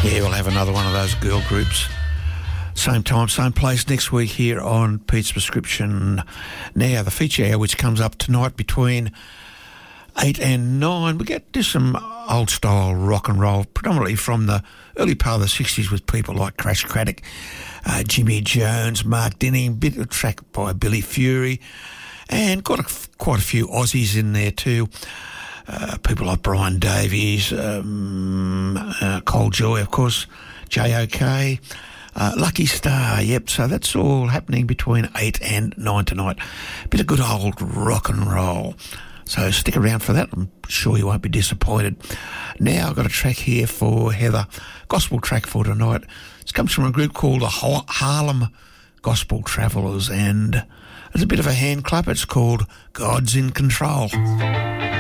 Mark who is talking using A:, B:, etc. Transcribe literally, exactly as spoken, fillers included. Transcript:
A: Yeah, we'll have another one of those girl groups. Same time, same place next week here on Pete's Prescription. Now, the feature hour, which comes up tonight between eight and nine, we get to some old-style rock and roll, predominantly from the early part of the sixties with people like Crash Craddock, uh, Jimmy Jones, Mark Dinning, bit of a track by Billy Fury, and got a, quite a few Aussies in there too. Uh, people like Brian Davies, um, uh, Cole Joy, of course, J O K, uh, Lucky Star, yep. So that's all happening between eight and nine tonight. Bit of good old rock and roll. So stick around for that. I'm sure you won't be disappointed. Now I've got a track here for Heather, gospel track for tonight. This comes from a group called the Harlem Gospel Travellers, and it's a bit of a hand clap. It's called God's in Control.